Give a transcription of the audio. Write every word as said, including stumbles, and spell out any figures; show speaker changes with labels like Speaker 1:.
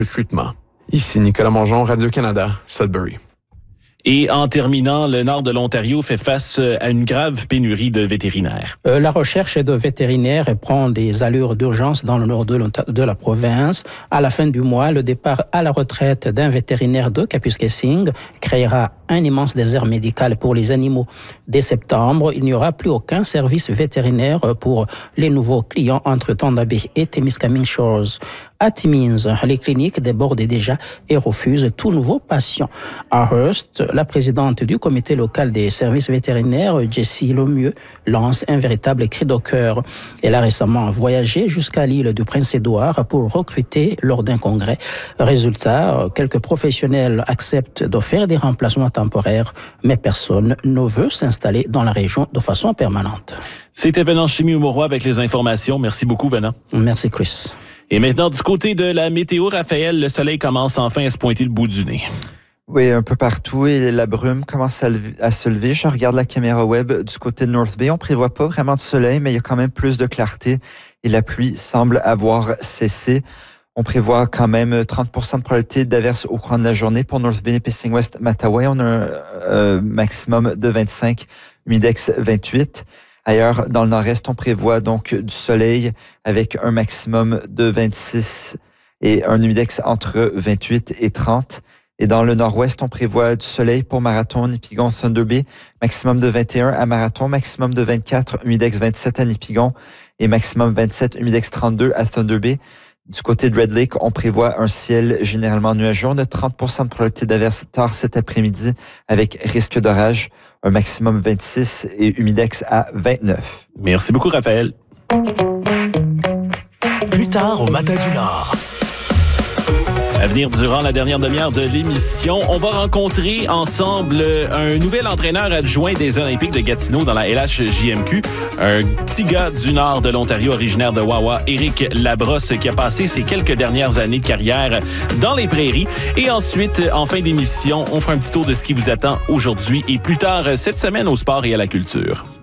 Speaker 1: recrutement. Ici Nicolas Mongeon, Radio-Canada, Sudbury.
Speaker 2: Et en terminant, le nord de l'Ontario fait face à une grave pénurie de vétérinaires.
Speaker 3: Euh, la recherche de vétérinaires prend des allures d'urgence dans le nord de, de la province. À la fin du mois, le départ à la retraite d'un vétérinaire de Kapuskasing créera un immense désert médical pour les animaux. Dès septembre, il n'y aura plus aucun service vétérinaire pour les nouveaux clients entre Thunder Bay et Témiscamingue Shores. À Timmins, les cliniques débordent déjà et refusent tout nouveau patient. À Hearst, la présidente du comité local des services vétérinaires, Jessie Lemieux, lance un véritable cri de cœur. Elle a récemment voyagé jusqu'à l'île du Prince-Édouard pour recruter lors d'un congrès. Résultat, quelques professionnels acceptent de faire des remplacements temporaires, mais personne ne veut s'installer dans la région de façon permanente.
Speaker 2: C'était Venant Chimie-Mauroy avec les informations. Merci beaucoup, Venant.
Speaker 3: Merci, Chris.
Speaker 2: Et maintenant, du côté de la météo, Raphaël, le soleil commence enfin à se pointer le bout du nez.
Speaker 4: Oui, un peu partout et la brume commence à, lever, à se lever. Je regarde la caméra web du côté de North Bay. On prévoit pas vraiment de soleil, mais il y a quand même plus de clarté et la pluie semble avoir cessé. On prévoit quand même trente pour cent de probabilité d'averse au courant de la journée pour North Bay, Nipissing West, Mattaway. On a un euh, maximum de vingt-cinq, humidex vingt-huit. Ailleurs, dans le nord-est, on prévoit donc du soleil avec un maximum de vingt-six et un humidex entre vingt-huit et trente. Et dans le nord-ouest, on prévoit du soleil pour Marathon, Nipigon, Thunder Bay, maximum de vingt et un à Marathon, maximum de vingt-quatre, humidex vingt-sept à Nipigon et maximum vingt-sept, humidex trente-deux à Thunder Bay. Du côté de Red Lake, on prévoit un ciel généralement nuageux. On a trente pour cent de probabilité d'averse tard cet après-midi avec risque d'orage, un maximum vingt-six et humidex à vingt-neuf.
Speaker 2: Merci beaucoup, Raphaël.
Speaker 5: Plus tard au Matin du Nord.
Speaker 2: À venir durant la dernière demi-heure de l'émission, on va rencontrer ensemble un nouvel entraîneur adjoint des Olympiques de Gatineau dans la L H J M Q, un petit gars du nord de l'Ontario originaire de Wawa, Éric Labrosse, qui a passé ses quelques dernières années de carrière dans les prairies. Et ensuite, en fin d'émission, on fera un petit tour de ce qui vous attend aujourd'hui et plus tard cette semaine au sport et à la culture.